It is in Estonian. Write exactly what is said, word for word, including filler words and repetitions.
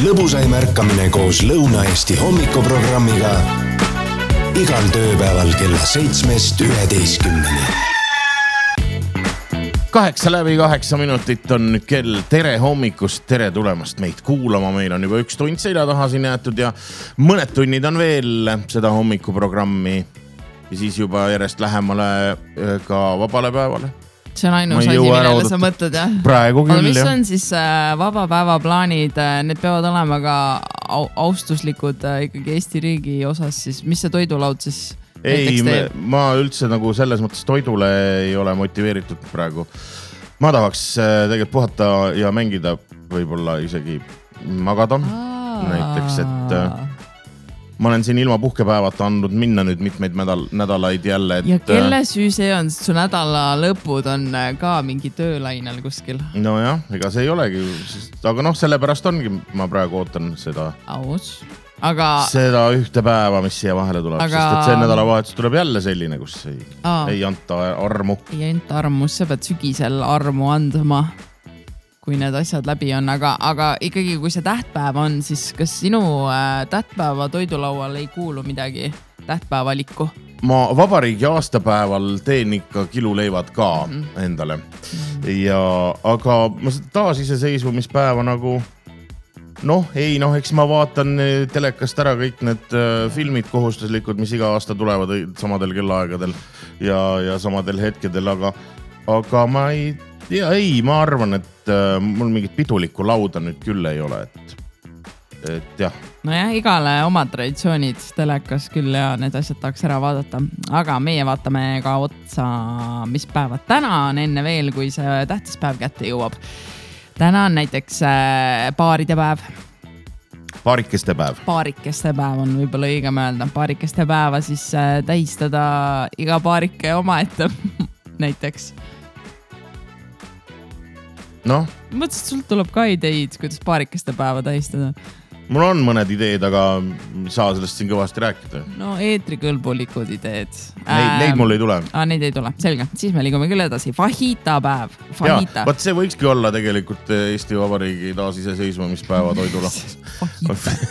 lõbusaim ärkamine koos Lõuna-Eesti hommikuprogrammiga igal tööpäeval kella seitsmest üheteistkümneni. Kaheksa läbi kaheksa minutit on kell. Tere hommikust, tere tulemast meid kuulama. Meil on juba üks tund selja taha siin jäetud ja mõned tunnid on veel seda hommikuprogrammi ja siis juba järjest lähemale ka vabale päevale. See on ainus asi, millele sa mõtled, jah? Praegu küll, aga mis jah. on siis vaba päeva plaanid? Need peavad olema ka austuslikud ikkagi Eesti riigi osas, siis mis see toidulaud siis ei, me, ma üldse nagu selles mõttes toidule ei ole motiveeritud praegu. Ma tahaks tegelikult puhata ja mängida, võib-olla isegi magada. Aa. Näiteks, et ma olen siin ilma puhkepäevata andnud minna nüüd mitmeid nädal, nädalaid jälle. Et... Ja kelle süü see on? Su nädala lõpud on ka mingi töölainel kuskil. No jah, ega see ei olegi. Aga noh, sellepärast ongi, ma praegu ootan seda, Aus. Aga... seda ühte päeva, mis siia vahele tuleb. Aga... Sest et see nädalavahetus tuleb jälle selline, kus ei, ei anta armu. Ei anta armu, sa pead sügisel armu andma, kui need asjad läbi on, aga, aga ikkagi kui see tähtpäev on, siis kas sinu äh, tähtpäeva toidulaual ei kuulu midagi tähtpäevalikku? Ma vabariigi aastapäeval teen ikka kiluleivad ka mm-hmm. endale. Mm-hmm. Ja, aga ma seda taas iseseisvumispäeva nagu noh, ei noh, eks ma vaatan telekast ära kõik need äh, filmid kohustuslikud, mis iga aasta tulevad samadel kellaaegadel ja, ja samadel hetkedel, aga, aga ma ei Ja ei, ma arvan, et äh, mul mingit pidulikku lauda nüüd küll ei ole, et, et jah. No jah, igale oma traditsioonid telekas küll ja need asjad tahaks ära vaadata, aga meie vaatame ka otsa, mis päevad täna on enne veel, kui see tähtispäev kätte jõuab. Täna on näiteks äh, paaride päev. Paarikeste päev. Paarikeste päev on võib-olla õigem öelda. Paarikeste päeva siis äh, tähistada iga paarike oma ette näiteks. No. Mõtlesin, et sul tuleb ka ideid, kuidas paarikeste päeva tähistada. Mul on mõned ideed, aga saa sellest siin kõvasti rääkida. No eetrikõlbulikud ideed. Neid, neid mul ei tule. Aa, neid ei tule. Selge. Siis me liigume küll edasi. Fajita päev. Fajita. Ja, vaat see võikski olla tegelikult Eesti Vabariigi taas iseseisvumispäeva toidula.